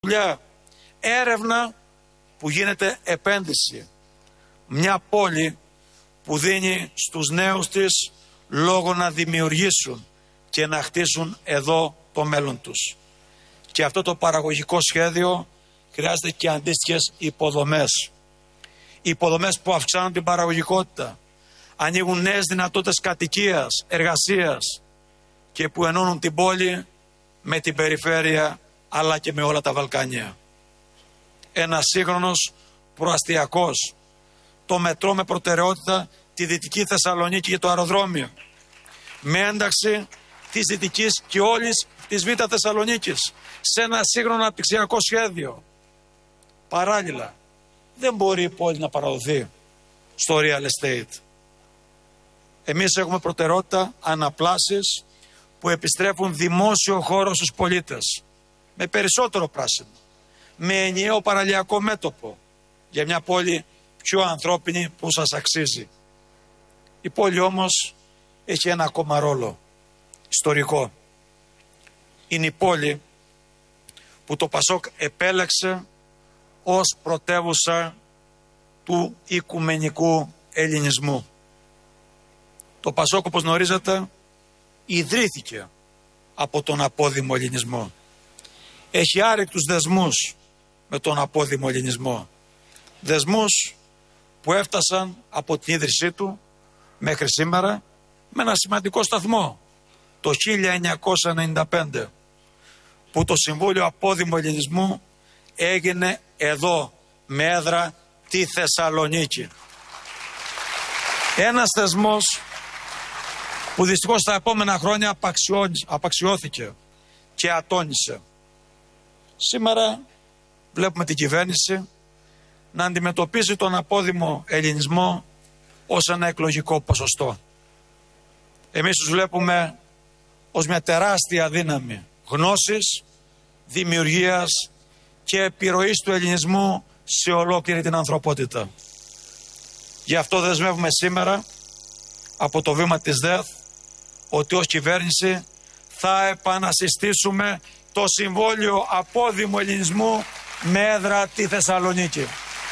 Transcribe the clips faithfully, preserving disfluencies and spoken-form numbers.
δουλειά, έρευνα που γίνεται επένδυση. Μια πόλη που δίνει στους νέους της λόγο να δημιουργήσουν και να χτίσουν εδώ το μέλλον τους. Και αυτό το παραγωγικό σχέδιο χρειάζεται και αντίστοιχες υποδομές. Υποδομές που αυξάνουν την παραγωγικότητα, ανοίγουν νέες δυνατότητες κατοικίας, εργασίας και που ενώνουν την πόλη με την περιφέρεια αλλά και με όλα τα Βαλκάνια. Ένας σύγχρονος προαστιακός, το μετρό με προτεραιότητα τη Δυτική Θεσσαλονίκη και το αεροδρόμιο, με ένταξη της Δυτικής και όλης της Β' Θεσσαλονίκης σε ένα σύγχρονο αναπτυξιακό σχέδιο. Παράλληλα, δεν μπορεί η πόλη να παραδοθεί στο real estate. Εμείς έχουμε προτεραιότητα αναπλάσεις που επιστρέφουν δημόσιο χώρο στους πολίτες, με περισσότερο πράσινο, με ενιαίο παραλιακό μέτωπο, για μια πόλη πιο ανθρώπινη που σας αξίζει. Η πόλη όμως έχει ένα ακόμα ρόλο ιστορικό. Είναι η πόλη που το Πασόκ επέλεξε ως πρωτεύουσα του οικουμενικού ελληνισμού. Το Πασόκ, όπως γνωρίζετε, ιδρύθηκε από τον απόδημο ελληνισμό. Έχει άρρηκτους δεσμούς με τον απόδημο ελληνισμό. Δεσμούς που έφτασαν από την ίδρυσή του μέχρι σήμερα με ένα σημαντικό σταθμό, το χίλια εννιακόσια ενενήντα πέντε, που το Συμβούλιο Απόδημου Ελληνισμού έγινε εδώ με έδρα τη Θεσσαλονίκη. Ένας θεσμός που δυστυχώς τα επόμενα χρόνια απαξιώθηκε και ατώνησε. Σήμερα βλέπουμε την κυβέρνηση να αντιμετωπίζει τον απόδημο ελληνισμό ως ένα εκλογικό ποσοστό. Εμείς τους βλέπουμε ως μια τεράστια δύναμη γνώσης, δημιουργίας και επιρροής του ελληνισμού σε ολόκληρη την ανθρωπότητα. Γι' αυτό δεσμεύουμε σήμερα από το βήμα της ΔΕΘ ότι ως κυβέρνηση θα επανασυστήσουμε το Συμβούλιο Απόδημου Ελληνισμού με έδρα τη Θεσσαλονίκη,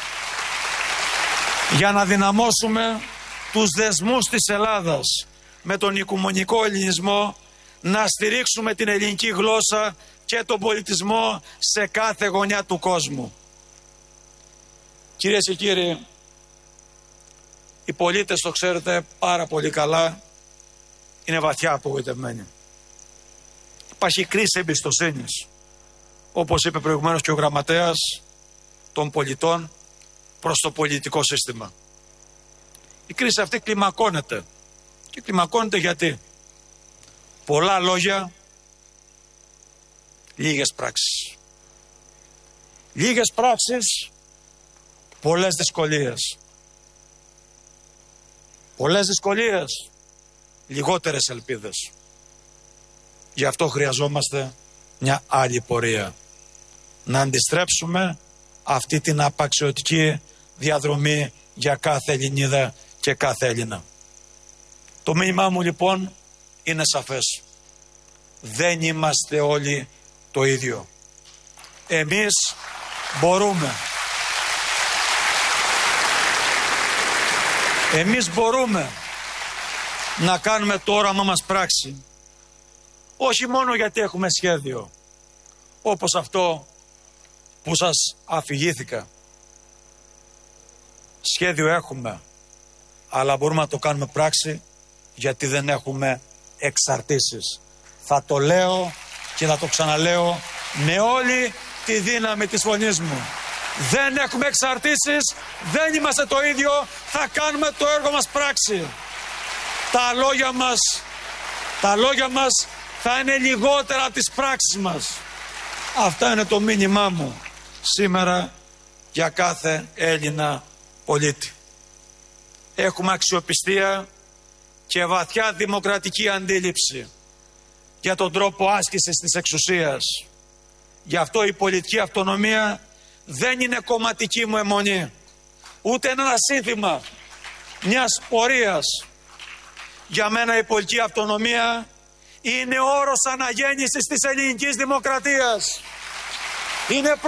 για να δυναμώσουμε τους δεσμούς της Ελλάδας με τον οικουμενικό ελληνισμό, να στηρίξουμε την ελληνική γλώσσα και τον πολιτισμό σε κάθε γωνιά του κόσμου. Κυρίες και κύριοι, οι πολίτες, το ξέρετε πάρα πολύ καλά, είναι βαθιά απογοητευμένοι. Υπάρχει κρίση εμπιστοσύνης, όπως είπε προηγουμένως και ο γραμματέας, των πολιτών προς το πολιτικό σύστημα. Η κρίση αυτή κλιμακώνεται. Και κλιμακώνεται γιατί πολλά λόγια, λίγες πράξεις. Λίγες πράξεις, πολλές δυσκολίες. Πολλές δυσκολίες, λιγότερες ελπίδες. Γι' αυτό χρειαζόμαστε μια άλλη πορεία. Να αντιστρέψουμε αυτή την απαξιωτική διαδρομή για κάθε Ελληνίδα και κάθε Έλληνα. Το μήνυμά μου λοιπόν είναι σαφές. Δεν είμαστε όλοι το ίδιο. Εμείς μπορούμε. Εμείς μπορούμε να κάνουμε το όραμά μας πράξη. Όχι μόνο γιατί έχουμε σχέδιο, όπως αυτό που σας αφηγήθηκα. Σχέδιο έχουμε, αλλά μπορούμε να το κάνουμε πράξη γιατί δεν έχουμε εξαρτήσεις. Θα το λέω και θα το ξαναλέω με όλη τη δύναμη της φωνής μου. Δεν έχουμε εξαρτήσεις, δεν είμαστε το ίδιο, θα κάνουμε το έργο μας πράξη. Τα λόγια μας, τα λόγια μας θα είναι λιγότερα από τις πράξεις μας. Αυτά είναι το μήνυμά μου σήμερα για κάθε Έλληνα πολίτη. Έχουμε αξιοπιστία και βαθιά δημοκρατική αντίληψη για τον τρόπο άσκησης της εξουσίας. Γι' αυτό η πολιτική αυτονομία δεν είναι κομματική μου αιμονή, ούτε είναι ένα σύνθημα μιας πορείας. Για μένα η πολιτική αυτονομία είναι όρος αναγέννησης της ελληνικής δημοκρατίας. Είναι